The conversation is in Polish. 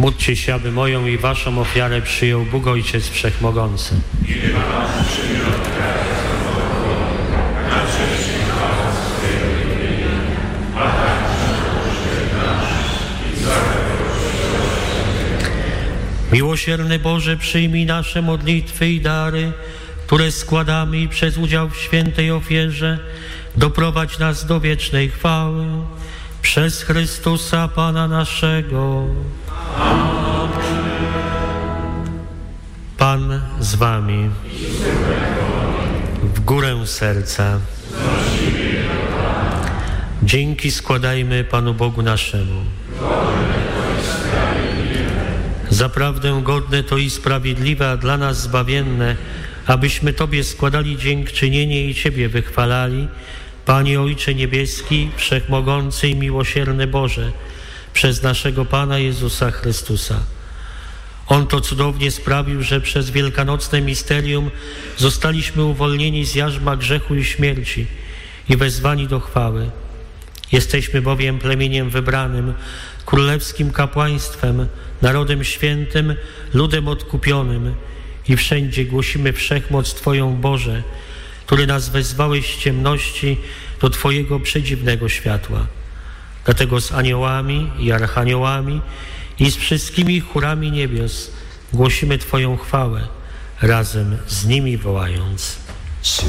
Módlcie się, aby moją i waszą ofiarę przyjął Bóg Ojciec Wszechmogący. Miłosierny Boże, przyjmij nasze modlitwy i dary, które składamy i przez udział w świętej ofierze doprowadź nas do wiecznej chwały. Przez Chrystusa Pana naszego. Pan z wami. W górę serca. Dzięki składajmy Panu Bogu naszemu. Zaprawdę godne to i sprawiedliwe, a dla nas zbawienne, abyśmy Tobie składali dziękczynienie i Ciebie wychwalali, Panie Ojcze Niebieski, Wszechmogący i miłosierny Boże, przez naszego Pana Jezusa Chrystusa. On to cudownie sprawił, że przez wielkanocne misterium zostaliśmy uwolnieni z jarzma grzechu i śmierci i wezwani do chwały. Jesteśmy bowiem plemieniem wybranym, królewskim kapłaństwem, narodem świętym, ludem odkupionym i wszędzie głosimy wszechmoc Twoją, Boże, który nas wezwałeś z ciemności do Twojego przedziwnego światła. Dlatego z aniołami i archaniołami i z wszystkimi chórami niebios głosimy Twoją chwałę, razem z nimi wołając: